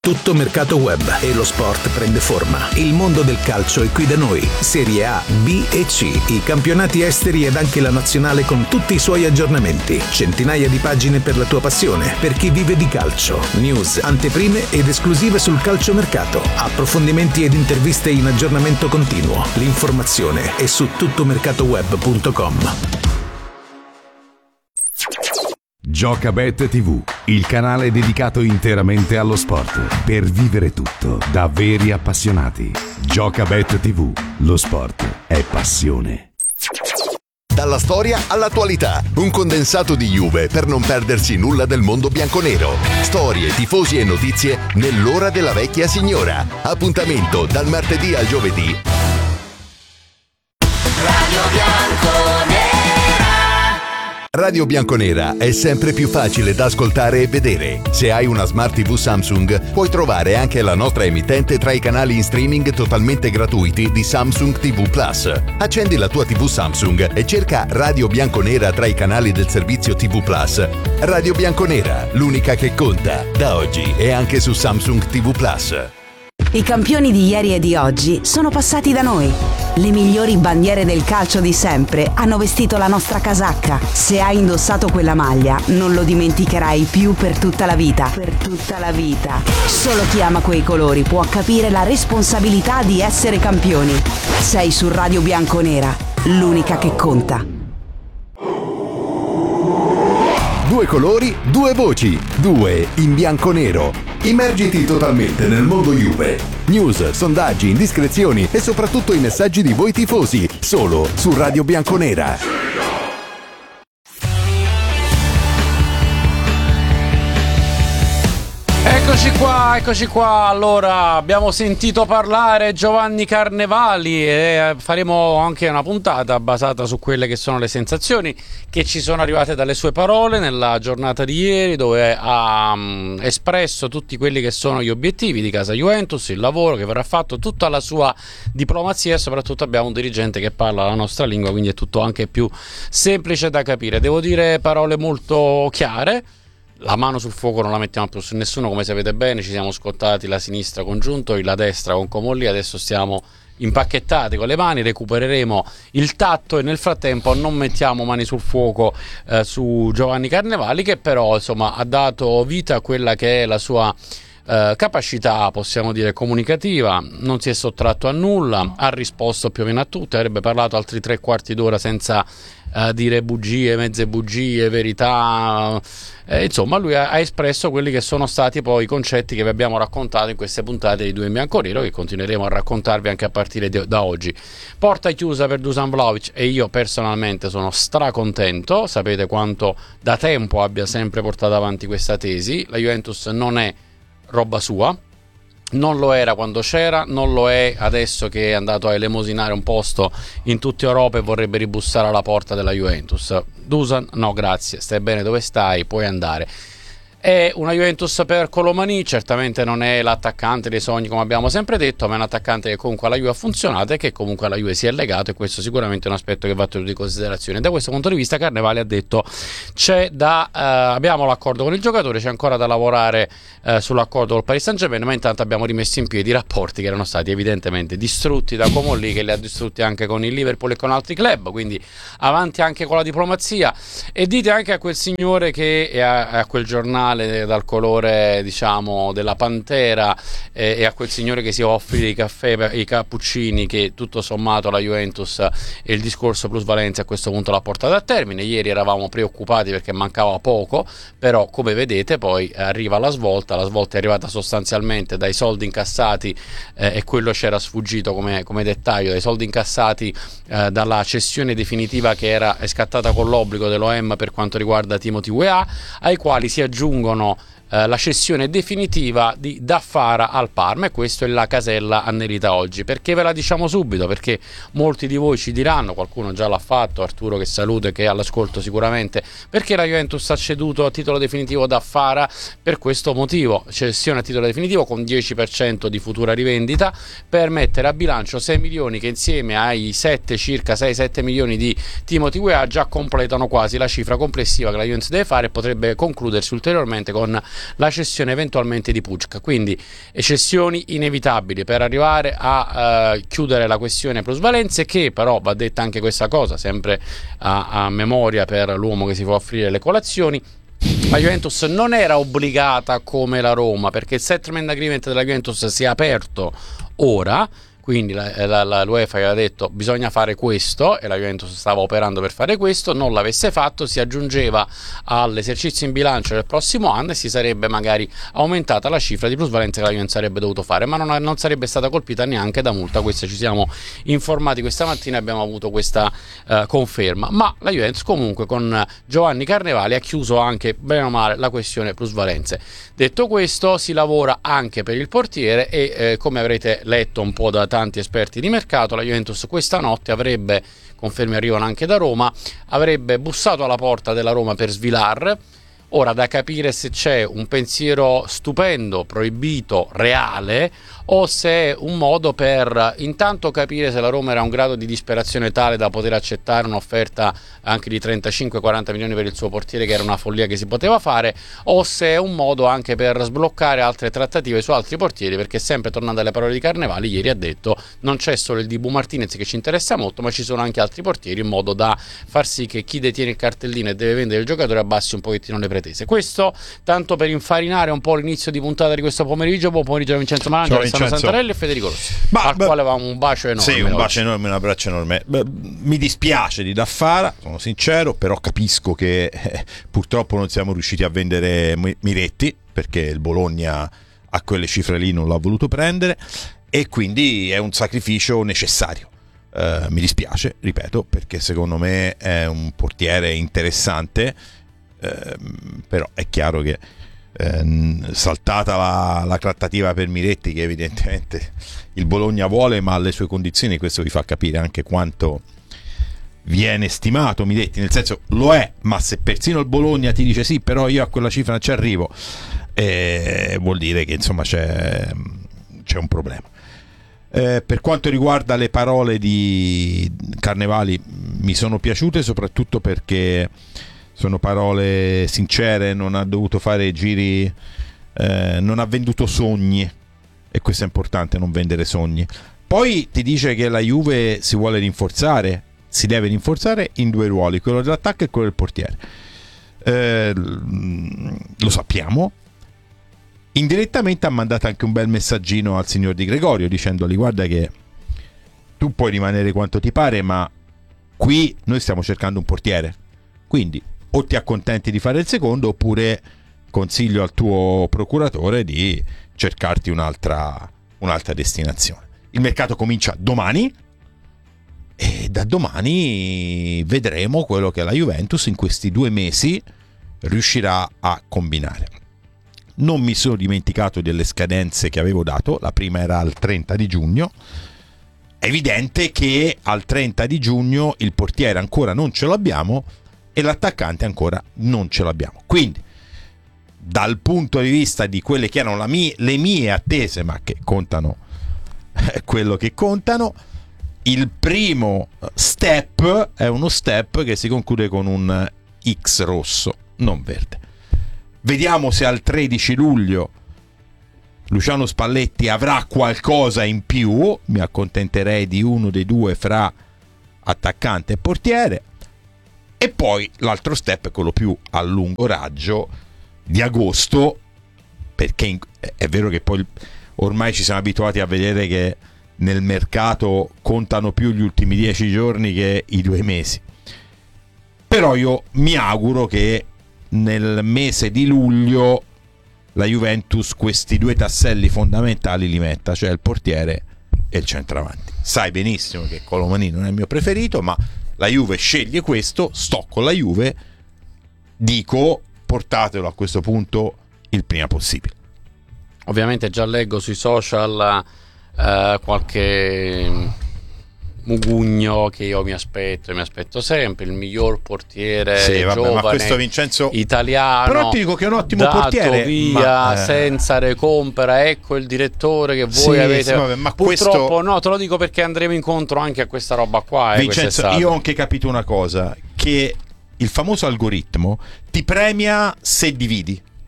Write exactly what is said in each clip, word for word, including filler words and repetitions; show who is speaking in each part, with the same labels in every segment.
Speaker 1: Tutto mercato web e lo sport prende forma. Il mondo del calcio è qui da noi. Serie A, B e C, i campionati esteri ed anche la nazionale con tutti i suoi aggiornamenti. Centinaia di pagine per la tua passione, per chi vive di calcio. News, anteprime ed esclusive sul calciomercato. Approfondimenti ed interviste in aggiornamento continuo. L'informazione è su tuttomercatoweb punto com.
Speaker 2: Giocabet tivù, il canale dedicato interamente allo sport, per vivere tutto da veri appassionati. Giocabet tivù, lo sport è passione.
Speaker 3: Dalla storia all'attualità, un condensato di Juve per non perdersi nulla del mondo bianconero. Storie, tifosi e notizie nell'ora della vecchia signora. Appuntamento dal martedì al giovedì.
Speaker 4: Radio Bianconera.
Speaker 3: Radio Bianconera è sempre più facile da ascoltare e vedere. Se hai una Smart tivù Samsung, puoi trovare anche la nostra emittente tra i canali in streaming totalmente gratuiti di Samsung tivù Plus. Accendi la tua tivù Samsung e cerca Radio Bianconera tra i canali del servizio tivù Plus. Radio Bianconera, l'unica che conta, da oggi e anche su Samsung tivù Plus.
Speaker 5: I campioni di ieri e di oggi sono passati da noi. Le migliori bandiere del calcio di sempre hanno vestito la nostra casacca. Se hai indossato quella maglia, non lo dimenticherai più per tutta la vita. Per tutta la vita. Solo chi ama quei colori può capire la responsabilità di essere campioni. Sei su Radio Bianconera, l'unica che conta.
Speaker 3: Due colori, due voci, due in bianco-nero. Immergiti totalmente nel mondo Juve. News, sondaggi, indiscrezioni e soprattutto i messaggi di voi tifosi, solo su Radio Bianconera.
Speaker 6: Eccoci qua, eccoci qua. Allora, abbiamo sentito parlare Giovanni Carnevali e faremo anche una puntata basata su quelle che sono le sensazioni che ci sono arrivate dalle sue parole nella giornata di ieri, dove ha um, espresso tutti quelli che sono gli obiettivi di casa Juventus, il lavoro che verrà fatto, tutta la sua diplomazia e soprattutto abbiamo un dirigente che parla la nostra lingua, quindi è tutto anche più semplice da capire. Devo dire parole molto chiare. La mano sul fuoco non la mettiamo più su nessuno, come sapete bene, ci siamo scottati la sinistra con Giunto, la destra con Comolli, adesso stiamo impacchettati con le mani, recupereremo il tatto e nel frattempo non mettiamo mani sul fuoco eh, su Giovanni Carnevali, che però insomma ha dato vita a quella che è la sua eh, capacità, possiamo dire, comunicativa, non si è sottratto a nulla, ha risposto più o meno a tutte, avrebbe parlato altri tre quarti d'ora senza a dire bugie, mezze bugie, verità, eh, insomma lui ha, ha espresso quelli che sono stati poi i concetti che vi abbiamo raccontato in queste puntate di Due in Bianconero, che continueremo a raccontarvi anche a partire di, da oggi. Porta chiusa per Dusan Vlahovic e io personalmente sono stracontento, sapete quanto da tempo abbia sempre portato avanti questa tesi, la Juventus non è roba sua, non lo era quando c'era, non lo è adesso che è andato a elemosinare un posto in tutta Europa e vorrebbe ribussare alla porta della Juventus. Dusan, no grazie, stai bene dove stai, puoi andare. È una Juventus per Colomani, certamente non è l'attaccante dei sogni come abbiamo sempre detto, ma è un attaccante che comunque alla Juve ha funzionato e che comunque alla Juve si è legato, e questo sicuramente è un aspetto che va tenuto in considerazione. Da questo punto di vista Carnevali ha detto c'è da eh, abbiamo l'accordo con il giocatore, c'è ancora da lavorare eh, sull'accordo col Paris Saint-Germain, ma intanto abbiamo rimesso in piedi i rapporti che erano stati evidentemente distrutti da Comolli, che li ha distrutti anche con il Liverpool e con altri club, quindi avanti anche con la diplomazia. E dite anche a quel signore che è a, a quel giornale dal colore diciamo della pantera eh, e a quel signore che si offre i caffè, i cappuccini, che tutto sommato la Juventus e il discorso plusvalenza a questo punto l'ha portato a termine. Ieri eravamo preoccupati perché mancava poco, però come vedete poi arriva la svolta, la svolta è arrivata sostanzialmente dai soldi incassati eh, e quello c'era sfuggito come, come dettaglio, dai soldi incassati eh, dalla cessione definitiva che era scattata con l'obbligo dell'O M per quanto riguarda Timothy Weah, ai quali si aggiungono eh, la cessione definitiva di Daffara al Parma, e questa è la casella annerita oggi. Perché ve la diciamo subito? Perché molti di voi ci diranno, qualcuno già l'ha fatto, Arturo che saluto e che è all'ascolto sicuramente, perché la Juventus ha ceduto a titolo definitivo Daffara? Per questo motivo, cessione a titolo definitivo con dieci per cento di futura rivendita per mettere a bilancio sei milioni che insieme ai sette, circa sei sette milioni di Timothy Weah già completano quasi la cifra complessiva che la Juventus deve fare, e potrebbe concludersi ulteriormente con la cessione eventualmente di Puig. Quindi cessioni inevitabili per arrivare a uh, chiudere la questione plusvalenze, che però va detta anche questa cosa, sempre a, a memoria per l'uomo che si può offrire le colazioni. La Juventus non era obbligata come la Roma, perché il settlement agreement della Juventus si è aperto ora, quindi la, la, la, l'UEFA gli ha detto bisogna fare questo e la Juventus stava operando per fare questo. Non l'avesse fatto, si aggiungeva all'esercizio in bilancio del prossimo anno e si sarebbe magari aumentata la cifra di plusvalenza che la Juventus sarebbe dovuto fare, ma non, non sarebbe stata colpita neanche da multa. Questo ci siamo informati questa mattina e abbiamo avuto questa uh, conferma. Ma la Juventus comunque con Giovanni Carnevali ha chiuso anche bene o male la questione plusvalenze. Detto questo, si lavora anche per il portiere e eh, come avrete letto un po' da tanti esperti di mercato, la Juventus questa notte avrebbe, confermi arrivano anche da Roma, avrebbe bussato alla porta della Roma per Svilar. Ora da capire se c'è un pensiero stupendo, proibito, reale, o se è un modo per intanto capire se la Roma era a un grado di disperazione tale da poter accettare un'offerta anche di trentacinque quaranta milioni per il suo portiere, che era una follia che si poteva fare, o se è un modo anche per sbloccare altre trattative su altri portieri, perché sempre tornando alle parole di Carnevali, ieri ha detto non c'è solo il Dibu Martinez che ci interessa molto, ma ci sono anche altri portieri, in modo da far sì che chi detiene il cartellino e deve vendere il giocatore abbassi un pochettino le pretese. Questo tanto per infarinare un po' l'inizio di puntata di questo pomeriggio. Buon pomeriggio da Vincenzo Malangio, Alessandro Santarelli e Federico Rossi, ma, al beh, quale va un bacio enorme.
Speaker 7: Sì, un
Speaker 6: oggi.
Speaker 7: bacio enorme, un abbraccio enorme. Beh, mi dispiace di Daffara, sono sincero, però capisco che eh, purtroppo non siamo riusciti a vendere Miretti, perché il Bologna a quelle cifre lì non l'ha voluto prendere, e quindi è un sacrificio necessario. Uh, mi dispiace, ripeto, perché secondo me è un portiere interessante, uh, però è chiaro che uh, saltata la, la trattativa per Miretti, che evidentemente il Bologna vuole, ma alle sue condizioni, questo vi fa capire anche quanto viene stimato Miretti, nel senso lo è, ma se persino il Bologna ti dice sì, però io a quella cifra non ci arrivo, eh, vuol dire che insomma c'è, c'è un problema. Eh, per quanto riguarda le parole di Carnevali, mi sono piaciute soprattutto perché sono parole sincere, non ha dovuto fare giri, eh, non ha venduto sogni, e questo è importante, non vendere sogni. Poi ti dice che la Juve si vuole rinforzare, si deve rinforzare in due ruoli, quello dell'attacco e quello del portiere. Eh, lo sappiamo. Indirettamente ha mandato anche un bel messaggino al signor Di Gregorio, dicendogli guarda che tu puoi rimanere quanto ti pare, ma qui noi stiamo cercando un portiere, quindi o ti accontenti di fare il secondo, oppure consiglio al tuo procuratore di cercarti un'altra, un'altra destinazione. Il mercato comincia domani e da domani vedremo quello che la Juventus in questi due mesi riuscirà a combinare. Non mi sono dimenticato delle scadenze che avevo dato, la prima era al trenta di giugno. È evidente che al trenta di giugno il portiere ancora non ce l'abbiamo e l'attaccante ancora non ce l'abbiamo. Quindi, dal punto di vista di quelle che erano la mie, le mie attese, ma che contano quello che contano, il primo step è uno step che si conclude con un X rosso, non verde. Vediamo se al tredici luglio Luciano Spalletti avrà qualcosa in più. Mi accontenterei di uno dei due fra attaccante e portiere. E poi l'altro step è quello più a lungo raggio di agosto, perché è vero che poi ormai ci siamo abituati a vedere che nel mercato contano più gli ultimi dieci giorni che i due mesi. Però io mi auguro che nel mese di luglio la Juventus questi due tasselli fondamentali li metta, cioè il portiere e il centravanti. Sai benissimo che Colomani non è il mio preferito, ma la Juve sceglie questo, sto con la Juve, dico portatelo a questo punto il prima possibile.
Speaker 6: Ovviamente già leggo sui social eh, qualche mugugno che io mi aspetto, mi aspetto sempre il miglior portiere
Speaker 7: sì, vabbè,
Speaker 6: giovane,
Speaker 7: ma questo Vincenzo
Speaker 6: italiano,
Speaker 7: però ti dico che è un ottimo
Speaker 6: dato
Speaker 7: portiere
Speaker 6: via
Speaker 7: ma, eh...
Speaker 6: senza recompra, ecco il direttore che voi
Speaker 7: sì,
Speaker 6: avete
Speaker 7: sì, vabbè, ma
Speaker 6: purtroppo
Speaker 7: questo...
Speaker 6: no, te lo dico perché andremo incontro anche a questa roba qua, eh,
Speaker 7: Vincenzo, io ho anche capito una cosa, che il famoso algoritmo ti premia se dividi.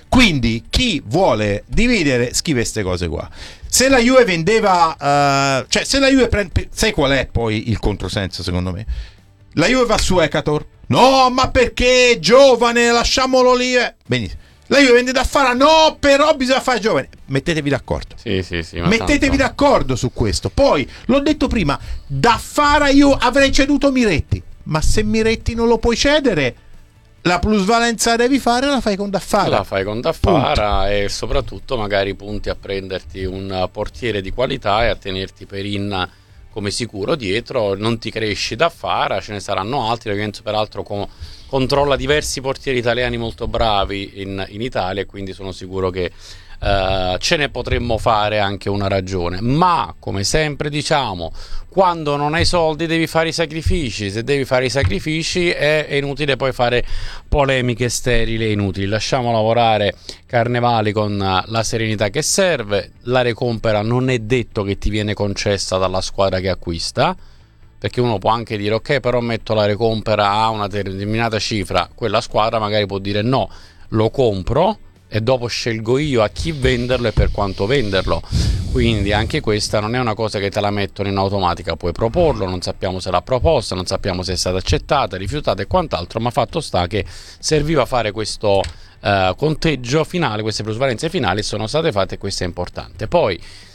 Speaker 7: Quindi chi vuole dividere scrive queste cose qua. Se la Juve vendeva, uh, cioè se la Juve prende, sai qual è poi il controsenso secondo me? La Juve va su Ekator, no ma perché giovane, lasciamolo lì. Benissimo. La Juve vende da Fara, no però bisogna fare giovane. Mettetevi d'accordo.
Speaker 6: Sì, sì, sì,
Speaker 7: Mettetevi
Speaker 6: tanto.
Speaker 7: d'accordo su questo. Poi l'ho detto prima, da Fara io avrei ceduto Miretti, ma se Miretti non lo puoi cedere, la plusvalenza devi fare, la fai con Daffara.
Speaker 6: La fai con Daffara e soprattutto magari punti a prenderti un portiere di qualità e a tenerti Perin come sicuro dietro. Non ti cresci Daffara, ce ne saranno altri. Lorenzo peraltro con, controlla diversi portieri italiani molto bravi in, in Italia, e quindi sono sicuro che Uh, ce ne potremmo fare anche una ragione. Ma come sempre diciamo, quando non hai soldi devi fare i sacrifici. Se devi fare i sacrifici è, è inutile poi fare polemiche sterili e inutili. Lasciamo lavorare Carnevali con la serenità che serve. La recompera non è detto che ti viene concessa dalla squadra che acquista, perché uno può anche dire ok, però metto la recompera a una determinata cifra, quella squadra magari può dire no, lo compro e dopo scelgo io a chi venderlo e per quanto venderlo. Quindi anche questa non è una cosa che te la mettono in automatica, puoi proporlo, non sappiamo se l'ha proposta, non sappiamo se è stata accettata, rifiutata e quant'altro, ma fatto sta che serviva fare questo uh, conteggio finale, queste plusvalenze finali sono state fatte e questo è importante. Poi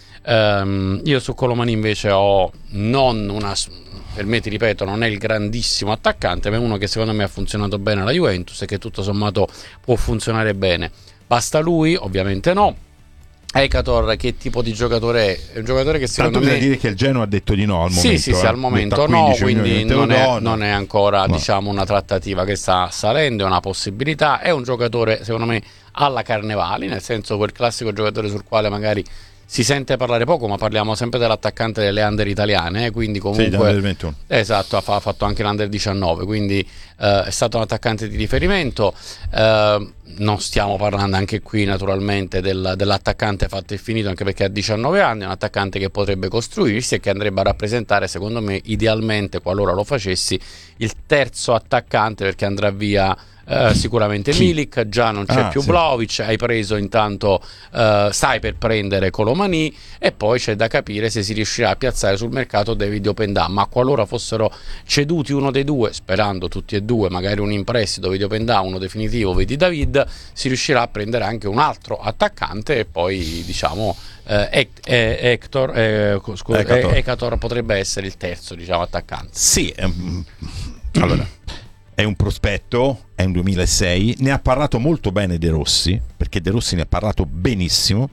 Speaker 6: um, io su Colomani invece ho non una, per me ti ripeto non è il grandissimo attaccante, ma è uno che secondo me ha funzionato bene alla Juventus e che tutto sommato può funzionare bene. Basta lui? Ovviamente no. Ekator che tipo di giocatore è? È un giocatore che secondo
Speaker 7: Tanto
Speaker 6: me...
Speaker 7: Tanto dire che il Genoa ha detto di no al momento.
Speaker 6: Sì, sì, sì,
Speaker 7: eh.
Speaker 6: al momento no, quindi non è, non è ancora
Speaker 7: no.
Speaker 6: diciamo una trattativa che sta salendo, è una possibilità. È un giocatore secondo me alla Carnevali, nel senso quel classico giocatore sul quale magari si sente parlare poco, ma parliamo sempre dell'attaccante delle under italiane, eh, quindi comunque
Speaker 7: sì,
Speaker 6: esatto, ha fatto anche l'under diciannove, quindi eh, è stato un attaccante di riferimento. Eh, non stiamo parlando anche qui naturalmente del, dell'attaccante fatto e finito, anche perché ha diciannove anni, è un attaccante che potrebbe costruirsi e che andrebbe a rappresentare secondo me idealmente, qualora lo facessi, il terzo attaccante, perché andrà via Uh, sicuramente Chi? Milik, già non c'è
Speaker 7: ah,
Speaker 6: più
Speaker 7: sì.
Speaker 6: Vlahovic, hai preso intanto uh, stai per prendere Colomani e poi c'è da capire se si riuscirà a piazzare sul mercato David Openda, ma qualora fossero ceduti uno dei due, sperando tutti e due, magari un in prestito vedi Openda, uno definitivo vedi David, si riuscirà a prendere anche un altro attaccante e poi diciamo eh, eh, Hector, eh, scusa,
Speaker 7: Ekator.
Speaker 6: eh, Ekator potrebbe essere il terzo diciamo attaccante.
Speaker 7: Sì, ehm, allora è un prospetto, è un duemilasei, ne ha parlato molto bene De Rossi, perché De Rossi ne ha parlato benissimo.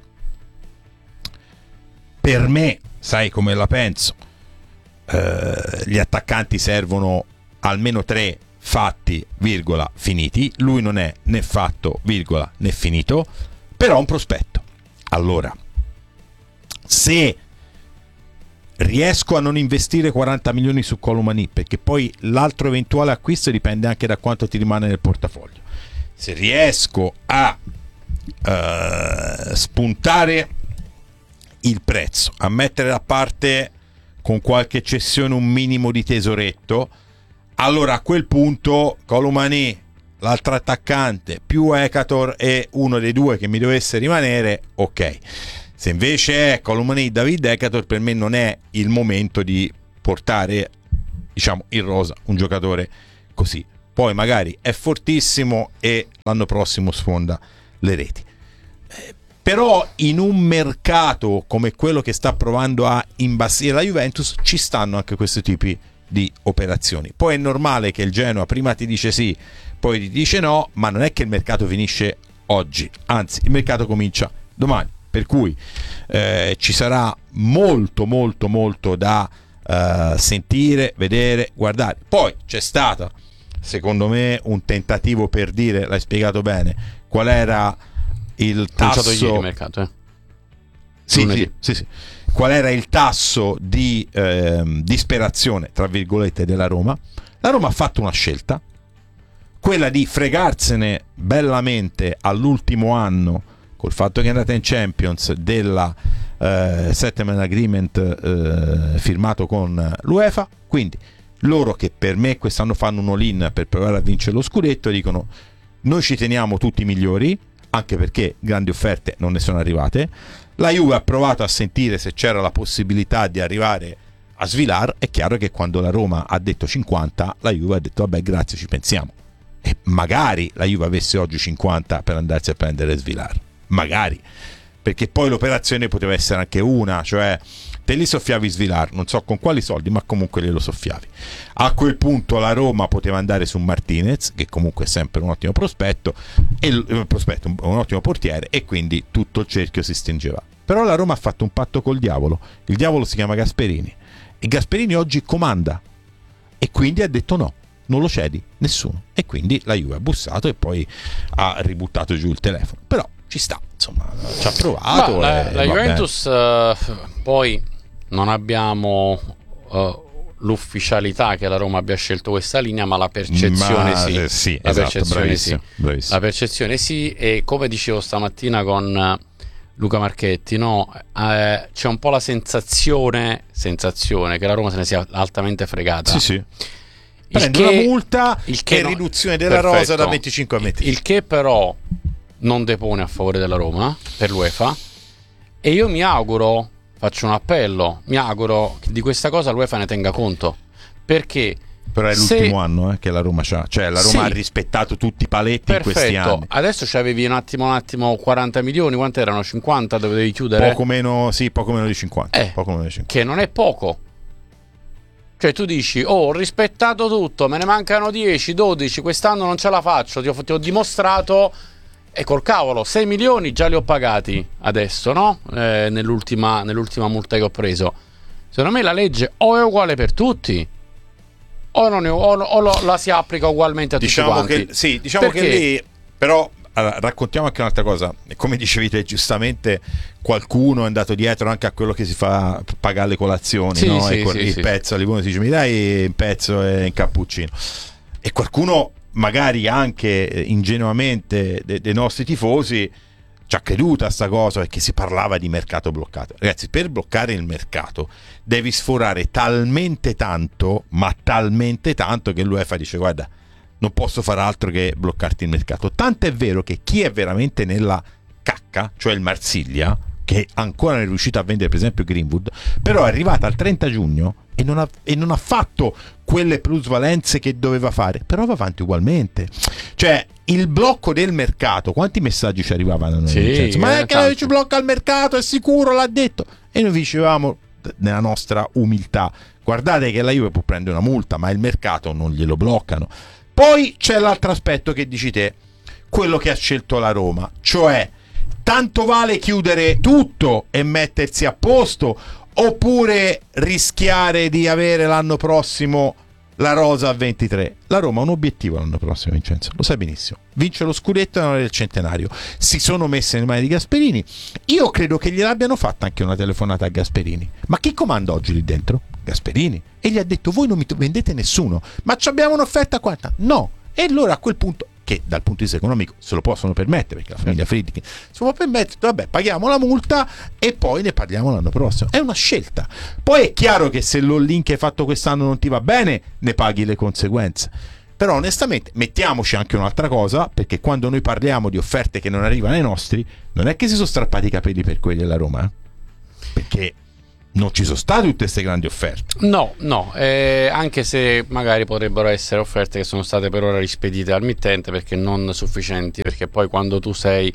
Speaker 7: Per me, sai come la penso, eh, gli attaccanti servono almeno tre fatti, virgola, finiti. Lui non è né fatto, virgola, né finito, però è un prospetto. Allora, se riesco a non investire quaranta milioni su Colomani, perché poi l'altro eventuale acquisto dipende anche da quanto ti rimane nel portafoglio, se riesco a uh, spuntare il prezzo, a mettere da parte con qualche cessione un minimo di tesoretto, allora a quel punto Colomani, l'altro attaccante, più Ekator e uno dei due che mi dovesse rimanere, ok. Se invece è Colomani, David Ekator, per me non è il momento di portare, diciamo, in rosa un giocatore così. Poi magari è fortissimo e l'anno prossimo sfonda le reti. Eh, però in un mercato come quello che sta provando a imbastire la Juventus ci stanno anche questi tipi di operazioni. Poi è normale che il Genoa prima ti dice sì, poi ti dice no, ma non è che il mercato finisce oggi, anzi il mercato comincia domani. Per cui eh, ci sarà molto molto molto da uh, sentire, vedere, guardare. Poi c'è stata, secondo me, un tentativo per dire, l'hai spiegato bene, qual era il tasso
Speaker 6: ieri il mercato, eh?
Speaker 7: sì, sì, sì, sì. Qual era il tasso di eh, disperazione, tra virgolette, della Roma. La Roma ha fatto una scelta, quella di fregarsene bellamente all'ultimo anno, col fatto che è andata in Champions, della eh, settlement agreement eh, firmato con l'UEFA. Quindi loro, che per me quest'anno fanno un all-in per provare a vincere lo scudetto, dicono noi ci teniamo tutti i migliori, anche perché grandi offerte non ne sono arrivate. La Juve ha provato a sentire se c'era la possibilità di arrivare a Svilar. È chiaro che quando la Roma ha detto cinquanta, la Juve ha detto vabbè, grazie, ci pensiamo. E magari la Juve avesse oggi cinquanta per andarsi a prendere Svilar, magari, perché poi l'operazione poteva essere anche una, cioè te li soffiavi Svilar, non so con quali soldi, ma comunque glielo soffiavi. A quel punto la Roma poteva andare su Martinez, che comunque è sempre un ottimo prospetto, e il prospetto, un, un ottimo portiere, e quindi tutto il cerchio si stringeva. Però la Roma ha fatto un patto col diavolo. Il diavolo si chiama Gasperini, e Gasperini oggi comanda, e quindi ha detto no, non lo cedi nessuno, e quindi la Juve ha bussato e poi ha ributtato giù il telefono. Però ci sta, insomma, ci ha provato.
Speaker 6: La,
Speaker 7: e,
Speaker 6: la Juventus uh, poi non abbiamo uh, l'ufficialità che la Roma abbia scelto questa linea, ma la percezione
Speaker 7: ma,
Speaker 6: sì,
Speaker 7: eh, sì
Speaker 6: la
Speaker 7: esatto,
Speaker 6: percezione
Speaker 7: bravissimo,
Speaker 6: sì
Speaker 7: bravissimo.
Speaker 6: La percezione sì, e come dicevo stamattina con uh, Luca Marchetti, no? Eh, c'è un po' la sensazione sensazione che la Roma se ne sia altamente fregata.
Speaker 7: Sì, sì.
Speaker 6: Il
Speaker 7: Prende
Speaker 6: che,
Speaker 7: una multa
Speaker 6: il che
Speaker 7: e
Speaker 6: no,
Speaker 7: riduzione della
Speaker 6: perfetto.
Speaker 7: rosa da venticinque a venti.
Speaker 6: Il che però non depone a favore della Roma per l'UEFA, e io mi auguro, faccio un appello, mi auguro che di questa cosa l'UEFA ne tenga conto, perché
Speaker 7: però è
Speaker 6: se...
Speaker 7: l'ultimo anno eh, che la Roma c'ha, cioè la Roma
Speaker 6: sì,
Speaker 7: ha rispettato tutti i paletti
Speaker 6: perfetto.
Speaker 7: In questi anni.
Speaker 6: Adesso c'avevi un attimo un attimo quaranta milioni, quanto erano? cinquanta dovevi chiudere?
Speaker 7: Poco meno, sì, poco meno di cinquanta,
Speaker 6: eh,
Speaker 7: poco meno di cinquanta.
Speaker 6: Che non è poco. Cioè tu dici, oh, ho rispettato tutto, me ne mancano dieci, dodici, quest'anno non ce la faccio, ti ho, ti ho dimostrato, e col cavolo, sei milioni già li ho pagati adesso, no? Eh, nell'ultima, nell'ultima multa che ho preso. Secondo me la legge o è uguale per tutti, o, non è, o, o lo, la si applica ugualmente a
Speaker 7: diciamo
Speaker 6: tutti quanti.
Speaker 7: Che, sì, diciamo
Speaker 6: Perché?
Speaker 7: che lì, però... Allora, raccontiamo anche un'altra cosa. Come dicevi te giustamente, qualcuno è andato dietro anche a quello che si fa pagare le colazioni,
Speaker 6: sì,
Speaker 7: no?
Speaker 6: sì,
Speaker 7: E quel,
Speaker 6: sì,
Speaker 7: il
Speaker 6: sì.
Speaker 7: pezzo a Livorno si dice mi dai un pezzo e un cappuccino, e qualcuno magari anche ingenuamente dei de nostri tifosi ci ha creduto a sta cosa, perché si parlava di mercato bloccato. Ragazzi, per bloccare il mercato devi sforare talmente tanto, ma talmente tanto, che l'UEFA dice guarda, non posso fare altro che bloccarti il mercato. Tanto è vero che chi è veramente nella cacca, cioè il Marsiglia, che ancora non è riuscito a vendere per esempio Greenwood, però è arrivata al trenta giugno e non ha, e non ha fatto quelle plusvalenze che doveva fare, però va avanti ugualmente. Cioè il blocco del mercato, quanti messaggi ci arrivavano a noi?
Speaker 6: Sì,
Speaker 7: senso, ma
Speaker 6: eh,
Speaker 7: è che
Speaker 6: tanti.
Speaker 7: ci blocca il mercato, è sicuro, l'ha detto. E noi dicevamo nella nostra umiltà, guardate che la Juve può prendere una multa, ma il mercato non glielo bloccano. Poi c'è l'altro aspetto che dici te, quello che ha scelto la Roma, cioè tanto vale chiudere tutto e mettersi a posto, oppure rischiare di avere l'anno prossimo la rosa a ventitré. La Roma ha un obiettivo l'anno prossimo, Vincenzo, lo sai benissimo: vince lo scudetto e non è il centenario. Si sono messe nelle mani di Gasperini. Io credo che gliel'abbiano fatta anche una telefonata a Gasperini. Ma chi comanda oggi lì dentro? Gasperini. E gli ha detto voi non mi vendete nessuno, ma ci abbiamo un'offerta quanta? No. E allora a quel punto, che dal punto di vista economico se lo possono permettere, perché la famiglia Friedkin se lo può permettere, vabbè, paghiamo la multa e poi ne parliamo l'anno prossimo. È una scelta. Poi è chiaro che se l'all-in che hai fatto quest'anno non ti va bene, ne paghi le conseguenze. Però onestamente mettiamoci anche un'altra cosa, perché quando noi parliamo di offerte che non arrivano ai nostri, non è che si sono strappati i capelli per quelli della Roma, eh? Perché non ci sono state tutte queste grandi offerte.
Speaker 6: No, no, eh, anche se magari potrebbero essere offerte che sono state per ora rispedite al mittente perché non sufficienti, perché poi quando tu sei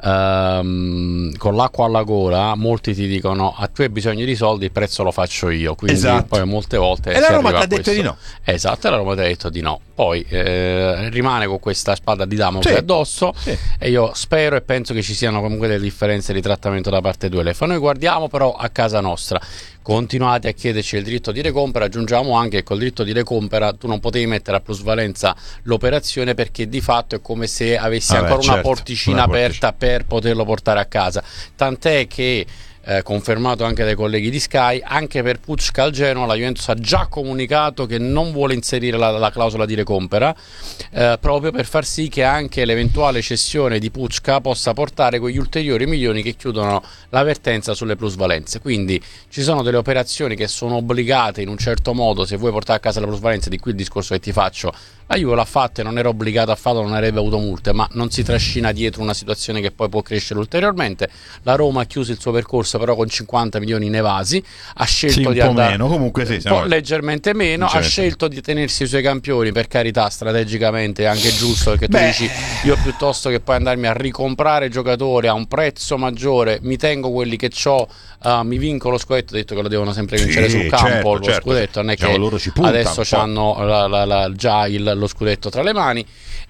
Speaker 6: ehm, con l'acqua alla gola, molti ti dicono ah, tu hai bisogno di soldi, il prezzo lo faccio io, quindi
Speaker 7: esatto.
Speaker 6: Poi molte volte
Speaker 7: e la Roma ti ha detto di no.
Speaker 6: Esatto, e la Roma ti ha detto di no. Poi eh, rimane con questa spada di Damocle
Speaker 7: sì.
Speaker 6: addosso,
Speaker 7: sì.
Speaker 6: E io spero e penso che ci siano comunque delle differenze di trattamento da parte due. Noi guardiamo però a casa nostra, continuate a chiederci il diritto di recompra. Aggiungiamo anche che col diritto di recompra tu non potevi mettere a plusvalenza l'operazione, perché di fatto è come se avessi
Speaker 7: Vabbè,
Speaker 6: ancora
Speaker 7: certo,
Speaker 6: una porticina
Speaker 7: una
Speaker 6: aperta per poterlo portare a casa, tant'è che eh, confermato anche dai colleghi di Sky. Anche per Pucca al Genoa la Juventus ha già comunicato che non vuole inserire la, la clausola di recompra, eh, proprio per far sì che anche l'eventuale cessione di Pucca possa portare quegli ulteriori milioni che chiudono la vertenza sulle plusvalenze. Quindi ci sono delle operazioni che sono obbligate in un certo modo, se vuoi portare a casa le plusvalenze. Di qui il discorso che ti faccio: la Juve l'ha fatta e non era obbligata a farlo, non avrebbe avuto multe, ma non si trascina dietro una situazione che poi può crescere ulteriormente. La Roma ha chiuso il suo percorso però con cinquanta milioni in evasi, ha scelto
Speaker 7: sì, un
Speaker 6: di
Speaker 7: po'
Speaker 6: andare
Speaker 7: meno, comunque sì,
Speaker 6: un po' leggermente meno, ha scelto di tenersi i suoi campioni, per carità, strategicamente è anche giusto, perché tu
Speaker 7: Beh.
Speaker 6: dici io piuttosto che poi andarmi a ricomprare giocatori a un prezzo maggiore, mi tengo quelli che ho, uh, mi vinco lo scudetto, detto che lo devono sempre vincere
Speaker 7: sì,
Speaker 6: sul campo,
Speaker 7: certo,
Speaker 6: lo
Speaker 7: certo.
Speaker 6: scudetto non è
Speaker 7: Diciamo,
Speaker 6: che
Speaker 7: loro ci puntano
Speaker 6: adesso
Speaker 7: un po'.
Speaker 6: hanno la, la, la, già il, lo scudetto tra le mani,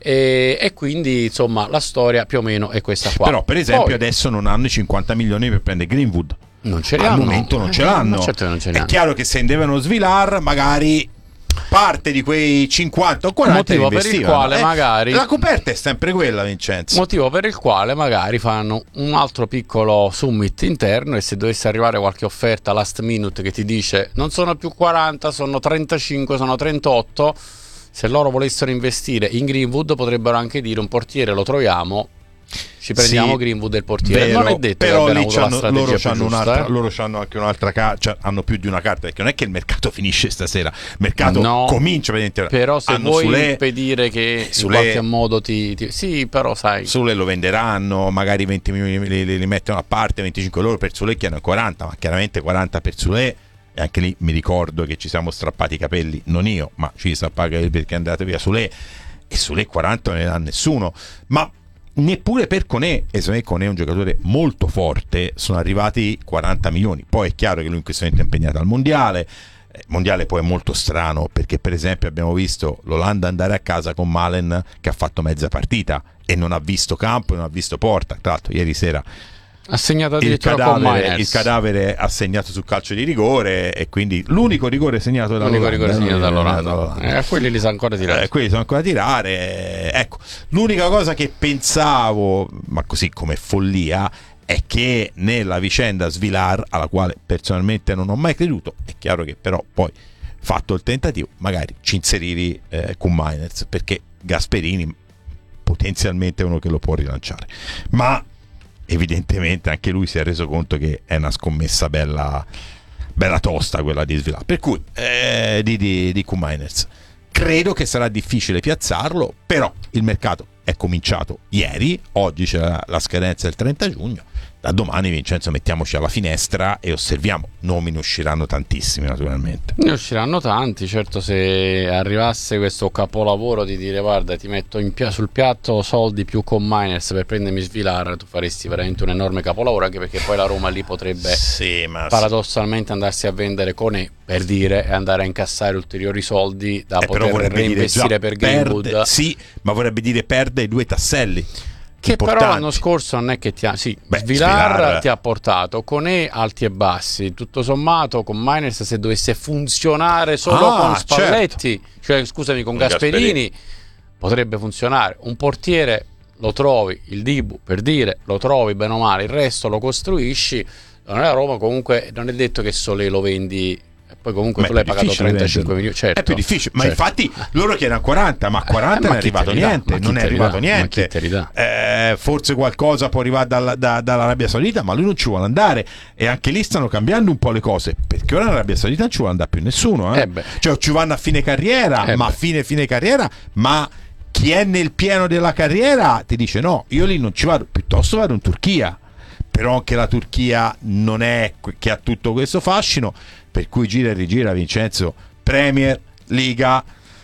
Speaker 6: e, e quindi insomma la storia più o meno è questa qua.
Speaker 7: Però per esempio
Speaker 6: Poi,
Speaker 7: adesso non hanno i cinquanta milioni per prendere Greenwood.
Speaker 6: non ce li
Speaker 7: Al
Speaker 6: hanno.
Speaker 7: momento non ce
Speaker 6: Eh,
Speaker 7: l'hanno.
Speaker 6: ma certo che non ce li
Speaker 7: È
Speaker 6: hanno.
Speaker 7: chiaro che se devono svilar, magari parte di quei cinquanta o quaranta
Speaker 6: Motivo per il
Speaker 7: investivano.
Speaker 6: quale
Speaker 7: Eh,
Speaker 6: magari-
Speaker 7: la coperta è sempre quella, Vincenzo.
Speaker 6: Motivo per il quale magari fanno un altro piccolo summit interno, e se dovesse arrivare qualche offerta last minute che ti dice non sono più quaranta, sono trentacinque, sono trentotto, se loro volessero investire in Greenwood potrebbero anche dire: un portiere lo troviamo, ci prendiamo
Speaker 7: Sì,
Speaker 6: Greenwood del portiere.
Speaker 7: vero,
Speaker 6: non è detto
Speaker 7: però
Speaker 6: che abbiano
Speaker 7: lì
Speaker 6: avuto la
Speaker 7: c'hanno-
Speaker 6: strategia
Speaker 7: loro
Speaker 6: più
Speaker 7: c'hanno
Speaker 6: giusta,
Speaker 7: un'altra,
Speaker 6: eh.
Speaker 7: loro c'hanno anche un'altra carta, hanno più di una carta, perché non è che il mercato finisce stasera, il mercato
Speaker 6: No,
Speaker 7: comincia praticamente.
Speaker 6: Però se
Speaker 7: hanno
Speaker 6: vuoi
Speaker 7: Sule,
Speaker 6: impedire che in
Speaker 7: Sule-
Speaker 6: qualche modo ti, ti... Sì, però sai,
Speaker 7: Sule lo venderanno, magari venti milioni li, li- li mettono a parte, venticinque loro per Sule, che hanno quaranta, ma chiaramente quaranta per Sule. E anche lì mi ricordo che ci siamo strappati i capelli, non io, ma ci strappati i capelli perché è andato via Sule, e Sule quaranta non ne dà nessuno, ma neppure per Koné, e secondo me Koné è un giocatore molto forte, sono arrivati quaranta milioni. Poi è chiaro che lui in questo momento è impegnato al mondiale. Il mondiale poi è molto strano, perché per esempio abbiamo visto l'Olanda andare a casa con Malen che ha fatto mezza partita e non ha visto campo e non ha visto porta. Tra l'altro ieri sera
Speaker 6: ha segnato
Speaker 7: il
Speaker 6: addirittura con
Speaker 7: cadavere,
Speaker 6: Miners.
Speaker 7: il cadavere ha segnato sul calcio di rigore, e quindi l'unico rigore segnato
Speaker 6: L'unico
Speaker 7: dall'Olanda,
Speaker 6: rigore segnato dall'Olanda.
Speaker 7: dall'Olanda.
Speaker 6: Eh, a quelli li sa ancora tirare.
Speaker 7: Eh, quelli sono ancora a tirare. Ecco, l'unica cosa che pensavo, ma così come follia, è che nella vicenda Svilar, alla quale personalmente non ho mai creduto, è chiaro che però poi fatto il tentativo magari ci inserivi eh, con Miners, perché Gasperini potenzialmente è uno che lo può rilanciare, ma evidentemente anche lui si è reso conto che è una scommessa bella bella tosta quella di Svilar, per cui eh, di, di, di Miners credo che sarà difficile piazzarlo, però il mercato è cominciato ieri, oggi c'è la, la scadenza del trenta giugno, da domani, Vincenzo, mettiamoci alla finestra e osserviamo. Nomi ne usciranno tantissimi naturalmente.
Speaker 6: Ne usciranno tanti, certo. Se arrivasse questo capolavoro di dire guarda ti metto in pia- sul piatto soldi più con Miners per prendermi Svilar, tu faresti veramente un enorme capolavoro, anche perché poi la Roma lì potrebbe
Speaker 7: sì, ma
Speaker 6: paradossalmente andarsi a vendere Koné, per dire, e andare a incassare ulteriori soldi da
Speaker 7: eh,
Speaker 6: poter reinvestire per Greenwood,
Speaker 7: perde, sì, ma vorrebbe dire perde i due tasselli
Speaker 6: che
Speaker 7: importanti.
Speaker 6: però l'anno scorso non è che ti ha sì,
Speaker 7: Beh,
Speaker 6: Svilar,
Speaker 7: Svilar
Speaker 6: ti ha portato Koné alti e bassi, tutto sommato con Miners, se dovesse funzionare solo
Speaker 7: Ah,
Speaker 6: con Spalletti,
Speaker 7: certo.
Speaker 6: cioè scusami con
Speaker 7: Con
Speaker 6: Gasperini,
Speaker 7: Gasperini,
Speaker 6: potrebbe funzionare. Un portiere lo trovi, il Dibu per dire, lo trovi bene o male, il resto lo costruisci. Non è a Roma, comunque non è detto che Solé lo vendi e poi comunque
Speaker 7: Ma
Speaker 6: tu
Speaker 7: è
Speaker 6: l'hai
Speaker 7: più
Speaker 6: pagato
Speaker 7: difficile
Speaker 6: trentacinque
Speaker 7: venderlo.
Speaker 6: milioni, certo,
Speaker 7: È più difficile, ma
Speaker 6: certo.
Speaker 7: infatti loro chiedono quaranta, ma a quaranta
Speaker 6: Eh, ma
Speaker 7: non è
Speaker 6: chi
Speaker 7: arrivato
Speaker 6: te li dà?
Speaker 7: niente,
Speaker 6: Ma chi
Speaker 7: non è
Speaker 6: te li
Speaker 7: arrivato
Speaker 6: dà?
Speaker 7: niente.
Speaker 6: Ma chi te li dà?
Speaker 7: Eh, forse qualcosa può arrivare dalla- da- dall'Arabia Saudita, ma lui non ci vuole andare, e anche lì stanno cambiando un po' le cose, perché ora l'Arabia Saudita non ci vuole andare più nessuno, eh?
Speaker 6: Eh beh.
Speaker 7: Cioè ci vanno a fine carriera,
Speaker 6: Eh
Speaker 7: ma a
Speaker 6: beh.
Speaker 7: fine fine carriera, ma chi è nel pieno della carriera ti dice no, io lì non ci vado, piuttosto vado in Turchia. Però anche la Turchia non è che ha tutto questo fascino, per cui gira e rigira, Vincenzo, Premier, Liga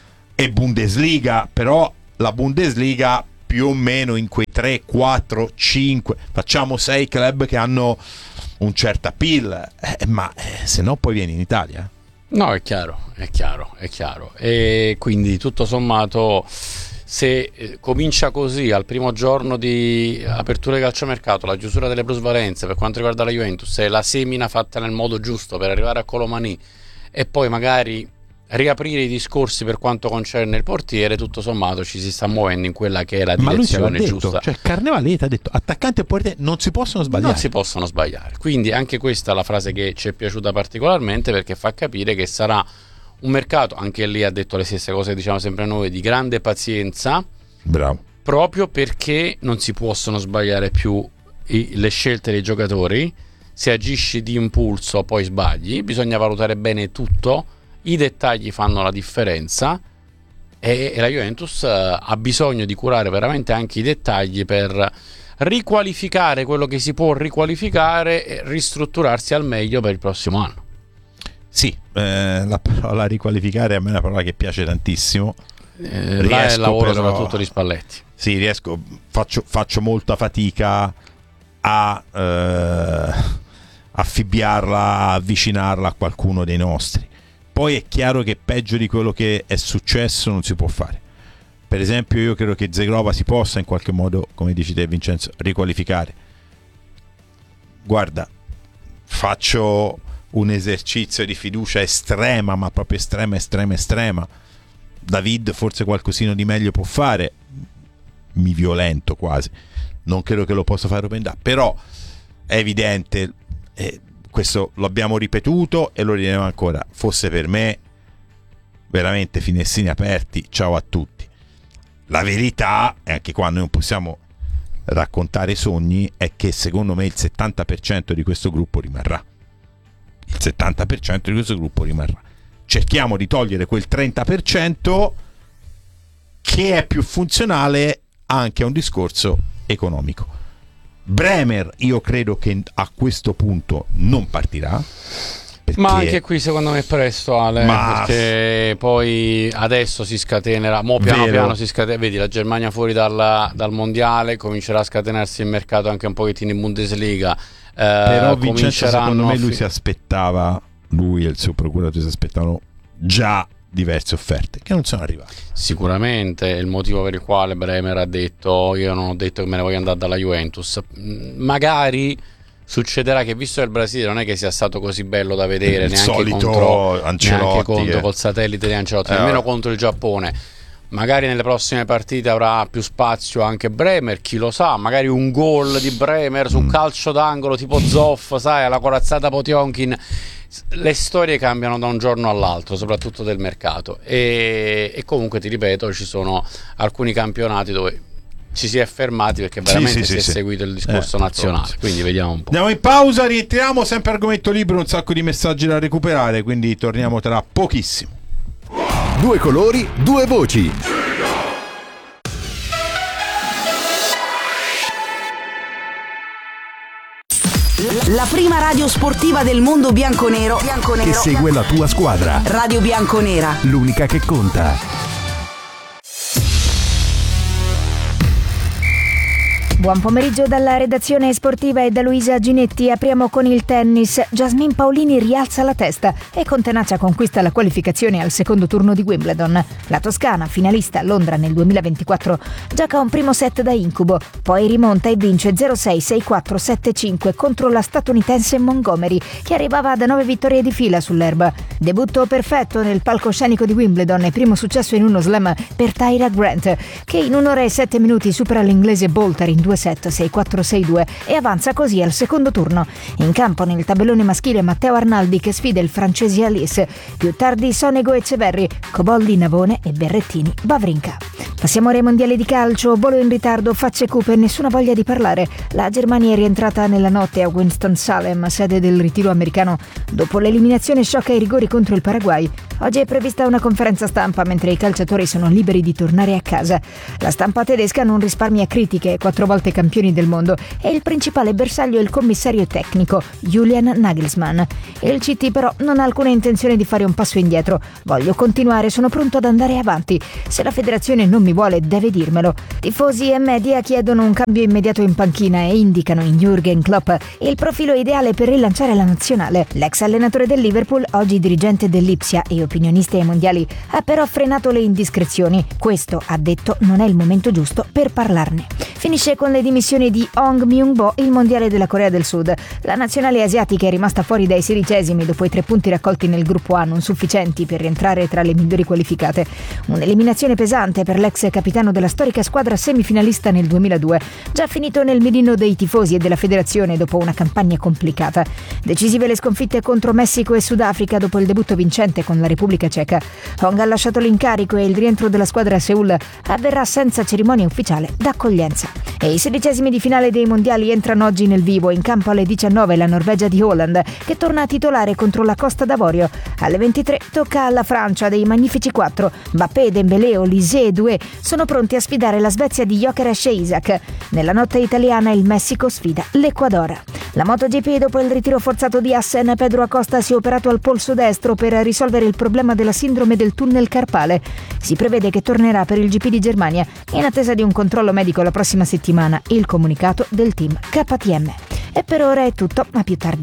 Speaker 7: e Bundesliga, però la Bundesliga più o meno in quei tre, quattro, cinque, facciamo sei club che hanno un certo appeal, eh, ma eh, se no poi vieni in Italia.
Speaker 6: No, è chiaro, è chiaro, è chiaro. E quindi tutto sommato, se eh, comincia così al primo giorno di apertura di calciomercato, la chiusura delle plusvalenze per quanto riguarda la Juventus, è la semina fatta nel modo giusto per arrivare a Colomani, e poi magari riaprire i discorsi per quanto concerne il portiere, tutto sommato ci si sta muovendo in quella che è la
Speaker 7: Ma lui te l'ha
Speaker 6: direzione
Speaker 7: detto,
Speaker 6: giusta.
Speaker 7: cioè Carnevali ti ha detto attaccante e portiere non si possono sbagliare.
Speaker 6: Non si possono sbagliare. Quindi anche questa è la frase che ci è piaciuta particolarmente, perché fa capire che sarà un mercato, anche lì ha detto le stesse cose che diciamo sempre noi, di grande pazienza.
Speaker 7: Bravo.
Speaker 6: Proprio perché non si possono sbagliare più i, le scelte dei giocatori. Se agisci di impulso poi sbagli, bisogna valutare bene tutto, i dettagli fanno la differenza e, e la Juventus uh, ha bisogno di curare veramente anche i dettagli per riqualificare quello che si può riqualificare e ristrutturarsi al meglio per il prossimo anno.
Speaker 7: Sì, eh, la parola riqualificare a me è una parola che piace tantissimo.
Speaker 6: Eh, là è il lavoro
Speaker 7: però,
Speaker 6: soprattutto di Spalletti.
Speaker 7: Sì, riesco, faccio, faccio molta fatica a eh, affibbiarla, a avvicinarla a qualcuno dei nostri. Poi è chiaro che peggio di quello che è successo non si può fare. Per esempio io credo che Zegrova si possa in qualche modo, come dici te Vincenzo, riqualificare. Guarda, faccio un esercizio di fiducia estrema, ma proprio estrema, estrema, estrema. David forse qualcosino di meglio può fare, mi violento quasi, non credo che lo possa fare Open Da, però è evidente, eh, questo lo abbiamo ripetuto e lo ridemo ancora, fosse per me veramente finestrini aperti, ciao a tutti. La verità, e anche qua noi non possiamo raccontare sogni, è che secondo me il settanta per cento di questo gruppo rimarrà, il settanta per cento di questo gruppo rimarrà. Cerchiamo di togliere quel trenta per cento che è più funzionale anche a un discorso economico. Bremer io credo che a questo punto non partirà, perché...
Speaker 6: ma anche qui secondo me è presto, Ale,
Speaker 7: Ma...
Speaker 6: perché poi adesso si scatenerà, mo piano
Speaker 7: Vero.
Speaker 6: piano si scatena, vedi la Germania fuori dalla, dal mondiale, comincerà a scatenarsi il mercato anche un pochettino in Bundesliga, eh,
Speaker 7: però Vincenzo secondo me lui
Speaker 6: fi-
Speaker 7: si aspettava, lui e il suo procuratore si aspettavano già diverse offerte che non sono arrivate.
Speaker 6: Sicuramente il motivo per il quale Bremer ha detto io non ho detto che me ne voglio andare dalla Juventus. Magari succederà che, visto che il Brasile non è che sia stato così bello da vedere,
Speaker 7: il
Speaker 6: neanche
Speaker 7: solito
Speaker 6: contro,
Speaker 7: Ancelotti,
Speaker 6: neanche contro
Speaker 7: eh.
Speaker 6: col satellite di Ancelotti,
Speaker 7: eh,
Speaker 6: nemmeno contro il Giappone. Magari nelle prossime partite avrà più spazio anche Bremer, chi lo sa, magari un gol di Bremer su un
Speaker 7: mm.
Speaker 6: calcio d'angolo tipo Zoff, sai, alla corazzata Potionkin. Le storie cambiano da un giorno all'altro, soprattutto del mercato, e, e comunque ti ripeto, ci sono alcuni campionati dove ci si è fermati perché veramente
Speaker 7: sì, sì,
Speaker 6: si
Speaker 7: sì,
Speaker 6: è
Speaker 7: sì.
Speaker 6: seguito il discorso
Speaker 7: Eh,
Speaker 6: nazionale,
Speaker 7: sì.
Speaker 6: quindi vediamo un po'.
Speaker 7: Andiamo in pausa, rientriamo, sempre argomento libero, un sacco di messaggi da recuperare, quindi torniamo tra pochissimo.
Speaker 3: Due colori, due voci.
Speaker 5: La prima radio sportiva del mondo bianconero, bianconero
Speaker 2: Che segue la tua squadra.
Speaker 5: Radio Bianconera.
Speaker 2: L'unica che conta.
Speaker 8: Buon pomeriggio dalla redazione sportiva e da Luisa Ginetti. Apriamo con il tennis. Jasmine Paolini rialza la testa e con tenacia conquista la qualificazione al secondo turno di Wimbledon. La toscana, finalista a Londra nel duemilaventiquattro, gioca un primo set da incubo, poi rimonta e vince zero sei sei quattro sette cinque contro la statunitense Montgomery, che arrivava da nove vittorie di fila sull'erba. Debutto perfetto nel palcoscenico di Wimbledon e primo successo in uno slam per Tyra Grant, che in un'ora e sette minuti supera l'inglese Bolter in due set sei quattro sei due e avanza così al secondo turno. In campo nel tabellone maschile Matteo Arnaldi che sfida il francese Alice, più tardi Sonego e Ceverri, Cobolli Navone e Berrettini Wawrinka. Passiamo ai mondiali di calcio. Volo in ritardo, facce cupe, nessuna voglia di parlare. La Germania è rientrata nella notte a Winston-Salem, sede del ritiro americano, dopo l'eliminazione sciocca ai rigori contro il Paraguay. Oggi è prevista una conferenza stampa mentre i calciatori sono liberi di tornare a casa. La stampa tedesca non risparmia critiche, quattro volte campioni del mondo, e il principale bersaglio è il commissario tecnico Julian Nagelsmann. Il C T però non ha alcuna intenzione di fare un passo indietro. Voglio continuare, sono pronto ad andare avanti. Se la federazione non mi vuole, deve dirmelo. Tifosi e media chiedono un cambio immediato in panchina e indicano in Jürgen Klopp il profilo ideale per rilanciare la nazionale. L'ex allenatore del Liverpool, oggi dirigente dell'Ipsia e opinionista ai mondiali, ha però frenato le indiscrezioni. Questo, ha detto, non è il momento giusto per parlarne. Finisce con le dimissioni di Hong Myung-bo il mondiale della Corea del Sud. La nazionale asiatica è rimasta fuori dai sedicesimi dopo i tre punti raccolti nel gruppo A, non sufficienti per rientrare tra le migliori qualificate. Un'eliminazione pesante per l'ex capitano della storica squadra semifinalista nel duemiladue, già finito nel mirino dei tifosi e della federazione dopo una campagna complicata. Decisive le sconfitte contro Messico e Sudafrica dopo il debutto vincente con la Repubblica Ceca. Hong ha lasciato l'incarico e il rientro della squadra a Seul avverrà senza cerimonia ufficiale d'accoglienza. E i sedicesimi di finale dei mondiali entrano oggi nel vivo. In campo alle diciannove la Norvegia di Haaland, che torna a titolare contro la Costa d'Avorio. Alle ventitré tocca alla Francia dei Magnifici quattro. Mbappé, Dembélé, Olise e Doué sono pronti a sfidare la Svezia di Gyökeres e Isak. Nella notte italiana il Messico sfida l'Ecuador. La MotoGP, dopo il ritiro forzato di Assen, Pedro Acosta si è operato al polso destro per risolvere il problema della sindrome del tunnel carpale. Si prevede che tornerà per il G P di Germania in attesa di un controllo medico la prossima settimana. Il comunicato del team K T M. E per ora è tutto, a più tardi.